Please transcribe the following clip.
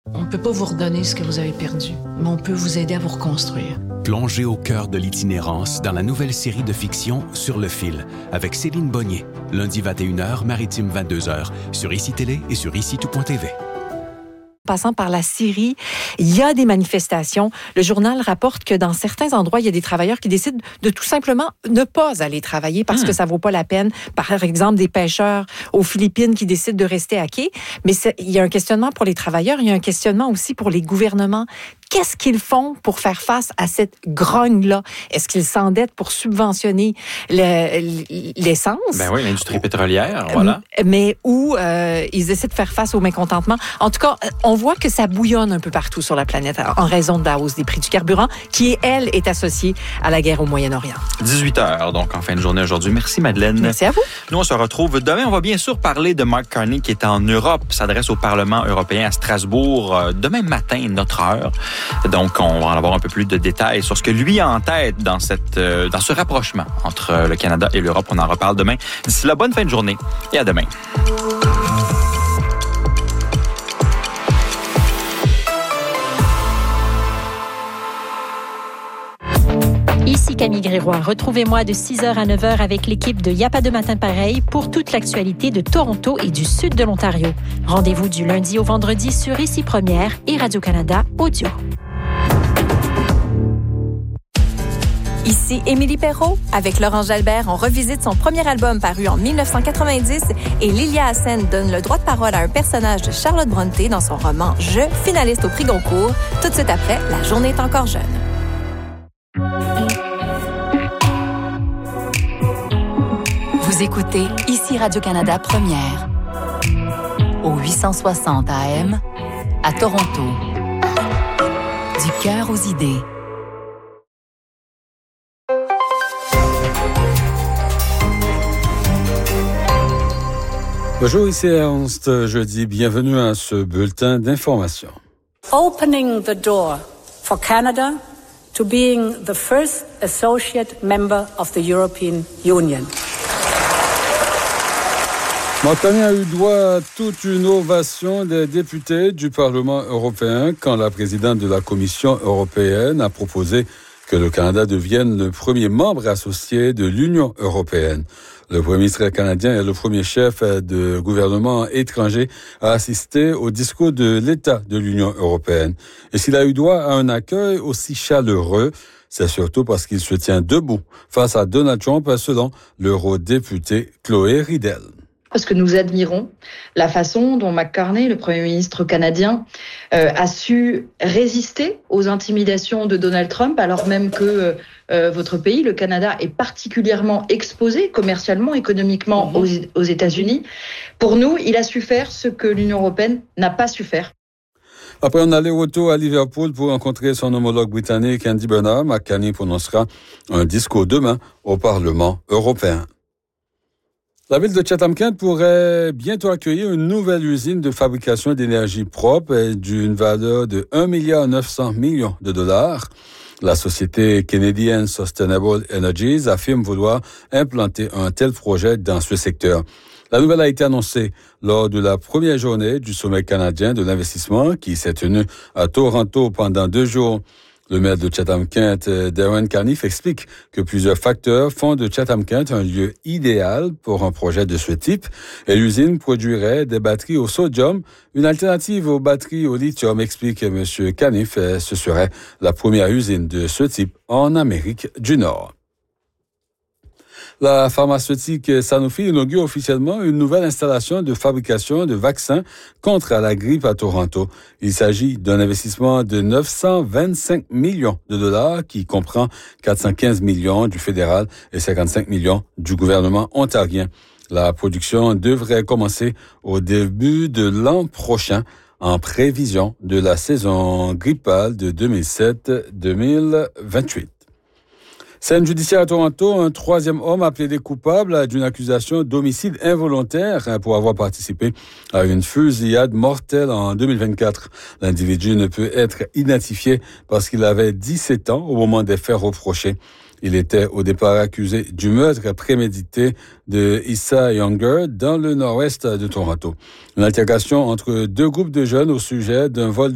On ne peut pas vous redonner ce que vous avez perdu, mais on peut vous aider à vous reconstruire. Plongez au cœur de l'itinérance dans la nouvelle série de fiction Sur le fil, avec Céline Bonnier, lundi 21h, maritime 22h, sur ICI Télé et sur ICI-tout.tv. Passant par la Syrie, il y a des manifestations. Le journal rapporte que dans certains endroits, il y a des travailleurs qui décident de tout simplement ne pas aller travailler parce que ça vaut pas la peine. Par exemple, des pêcheurs aux Philippines qui décident de rester à quai. Mais il y a un questionnement pour les travailleurs, il y a un questionnement aussi pour les gouvernements. Qu'est-ce qu'ils font pour faire face à cette grogne-là? Est-ce qu'ils s'endettent pour subventionner l'essence? Ben oui, l'industrie pétrolière, voilà. Mais où ils essaient de faire face au mécontentement. En tout cas, on voit que ça bouillonne un peu partout sur la planète en raison de la hausse des prix du carburant, qui, elle, est associée à la guerre au Moyen-Orient. 18h, donc en fin de journée aujourd'hui. Merci, Madeleine. Merci à vous. Nous, on se retrouve demain. On va bien sûr parler de Mark Carney qui est en Europe, s'adresse au Parlement européen à Strasbourg demain matin, notre heure. Donc, on va en avoir un peu plus de détails sur ce que lui a en tête dans ce rapprochement entre le Canada et l'Europe. On en reparle demain. D'ici là, bonne fin de journée et à demain. Ici Camille Grégoire. Retrouvez-moi de 6h à 9h avec l'équipe de Y'a pas de matin pareil pour toute l'actualité de Toronto et du sud de l'Ontario. Rendez-vous du lundi au vendredi sur ICI Première et Radio-Canada Audio. Ici Émilie Perrault. Avec Laurent Jalbert, on revisite son premier album paru en 1990 et Lilia Hassen donne le droit de parole à un personnage de Charlotte Brontë dans son roman « Je », finaliste au prix Goncourt. Tout de suite après, La journée est encore jeune. Vous écoutez ici Radio-Canada Première au 860 AM à Toronto. Du cœur aux idées. Bonjour, ici Ernst Jeudi. Bienvenue à ce bulletin d'information. Opening the door for Canada to being the first associate member of the European Union. Mark Carney a eu droit à toute une ovation des députés du Parlement européen quand la présidente de la Commission européenne a proposé que le Canada devienne le premier membre associé de l'Union européenne. Le premier ministre canadien est le premier chef de gouvernement étranger à assister au discours de l'État de l'Union européenne. Et s'il a eu droit à un accueil aussi chaleureux, c'est surtout parce qu'il se tient debout face à Donald Trump, selon l'eurodéputé Chloé Ridel. Parce que nous admirons la façon dont Mark Carney, le Premier ministre canadien, a su résister aux intimidations de Donald Trump, alors même que votre pays, le Canada, est particulièrement exposé commercialement, économiquement aux États-Unis. Pour nous, il a su faire ce que l'Union européenne n'a pas su faire. Après un aller-retour à Liverpool pour rencontrer son homologue britannique Andy Burnham, Mark Carney prononcera un discours demain au Parlement européen. La ville de Chatham-Kent pourrait bientôt accueillir une nouvelle usine de fabrication d'énergie propre d'une valeur de 1,9 milliard de dollars. La société Canadian Sustainable Energies affirme vouloir implanter un tel projet dans ce secteur. La nouvelle a été annoncée lors de la première journée du sommet canadien de l'investissement qui s'est tenu à Toronto pendant 2 jours. Le maire de Chatham-Kent, Darren Caniff, explique que plusieurs facteurs font de Chatham-Kent un lieu idéal pour un projet de ce type et l'usine produirait des batteries au sodium, une alternative aux batteries au lithium, explique M. Caniff. Ce serait la première usine de ce type en Amérique du Nord. La pharmaceutique Sanofi inaugure officiellement une nouvelle installation de fabrication de vaccins contre la grippe à Toronto. Il s'agit d'un investissement de 925 millions de dollars qui comprend 415 millions du fédéral et 55 millions du gouvernement ontarien. La production devrait commencer au début de l'an prochain en prévision de la saison grippale de 2007-2028. Scène judiciaire à Toronto, un 3e homme a plaidé coupable d'une accusation d'homicide involontaire pour avoir participé à une fusillade mortelle en 2024. L'individu ne peut être identifié parce qu'il avait 17 ans au moment des faits reprochés. Il était au départ accusé du meurtre prémédité de Issa Younger dans le nord-ouest de Toronto. Une altercation entre 2 groupes de jeunes au sujet d'un vol